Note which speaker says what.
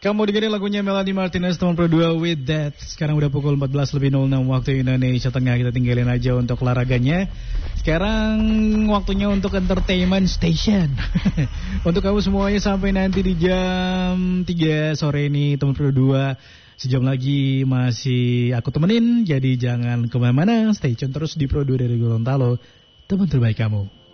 Speaker 1: Kamu dengerin lagunya Melanie Martinez teman Pro 2 with that. Sekarang udah pukul 14.06 waktu Indonesia Tengah. Kita tinggalin aja untuk olahraganya. Sekarang waktunya untuk entertainment station. Untuk kamu semuanya sampai nanti di jam 3 sore ini teman Pro 2. Sejam lagi masih aku temenin. Jadi jangan kemana-mana. Stay tune terus di Pro 2 dari Gorontalo. Teman terbaik kamu.